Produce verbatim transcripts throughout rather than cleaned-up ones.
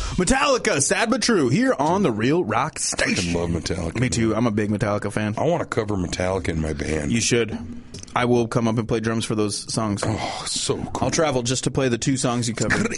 Metallica, Sad But True, here on the Real Rock Station. I love Metallica. Me too. I'm a big Metallica fan. I want to cover Metallica in my band. You should. I will come up and play drums for those songs. Oh, so cool. I'll travel just to play the two songs you covered.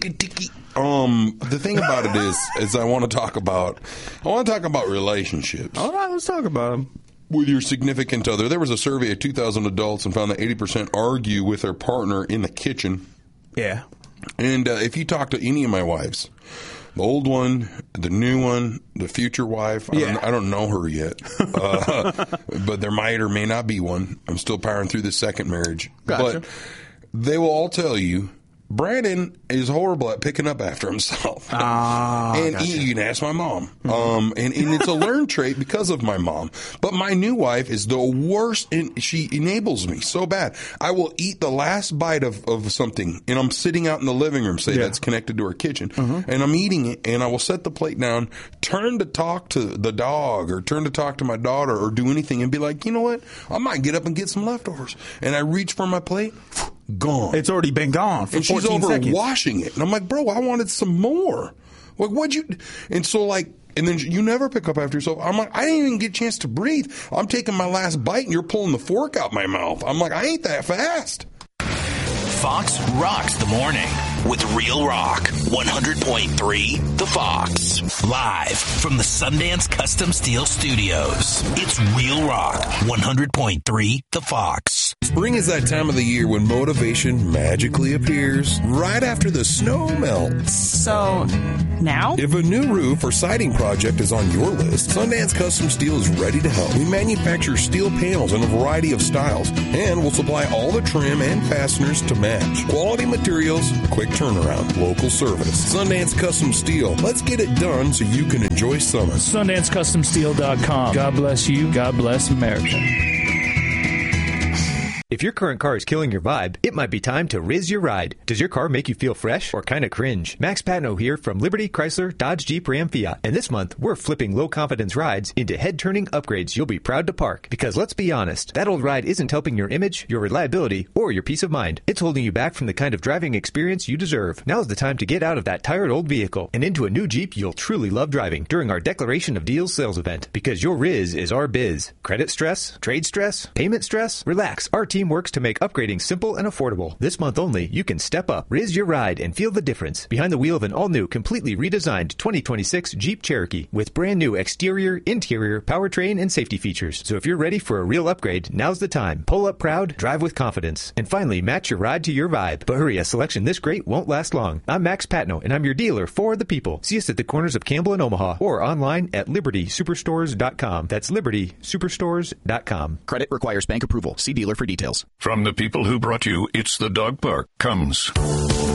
Um, the thing about it is, is I want to talk about, I want to talk about relationships. All right, let's talk about them. With your significant other. There was a survey of two thousand adults and found that eighty percent argue with their partner in the kitchen. Yeah. And uh, if you talk to any of my wives, the old one, the new one, the future wife, I, yeah. don't, I don't know her yet, uh, but there might or may not be one. I'm still powering through the second marriage. Gotcha. But they will all tell you, Brandon is horrible at picking up after himself. Ah, and gotcha. he, you can ask my mom. Um, and, and it's a learned trait because of my mom. But my new wife is the worst, and she enables me so bad. I will eat the last bite of, of something, and I'm sitting out in the living room, say, yeah. that's connected to her kitchen, mm-hmm. and I'm eating it, and I will set the plate down, turn to talk to the dog, or turn to talk to my daughter, or do anything, and be like, you know what? I might get up and get some leftovers. And I reach for my plate, gone. It's already been gone for and she's fourteen over seconds. washing it. And I'm like, bro, I wanted some more. Like, what'd you... And so, like... And then you never pick up after yourself. I'm like, I didn't even get a chance to breathe. I'm taking my last bite, and you're pulling the fork out my mouth. I'm like, I ain't that fast. Fox rocks the morning with Real Rock one hundred point three The Fox. Live from the Sundance Custom Steel Studios. It's Real Rock one hundred point three The Fox. Spring is that time of the year when motivation magically appears right after the snow melts. So, now? If a new roof or siding project is on your list, Sundance Custom Steel is ready to help. We manufacture steel panels in a variety of styles, and we'll supply all the trim and fasteners to match. Quality materials, quick turnaround, local service. Sundance Custom Steel. Let's get it done so you can enjoy summer. Sundance Custom Steel dot com. God bless you. God bless America. If your current car is killing your vibe, it might be time to Riz your ride. Does your car make you feel fresh or kind of cringe? Max Patno here from Liberty, Chrysler, Dodge, Jeep, Ram, Fiat. And this month, we're flipping low-confidence rides into head-turning upgrades you'll be proud to park. Because let's be honest, that old ride isn't helping your image, your reliability, or your peace of mind. It's holding you back from the kind of driving experience you deserve. Now's the time to get out of that tired old vehicle and into a new Jeep you'll truly love driving during our Declaration of Deals sales event. Because your Riz is our biz. Credit stress? Trade stress? Payment stress? Relax. Our team works to make upgrading simple and affordable. This month only, you can step up, Riz your ride, and feel the difference behind the wheel of an all-new, completely redesigned twenty twenty-six Jeep Cherokee with brand new exterior, interior, powertrain, and safety features. So if you're ready for a real upgrade, now's the time. Pull up proud, drive with confidence, and finally match your ride to your vibe. But hurry, a selection this great won't last long. I'm Max Patno, and I'm your dealer for the people. See us at the corners of Campbell and Omaha, or online at Liberty Superstores dot com. That's Liberty Superstores dot com. Credit requires bank approval. See dealer for details. From the people who brought you It's the Dog Park comes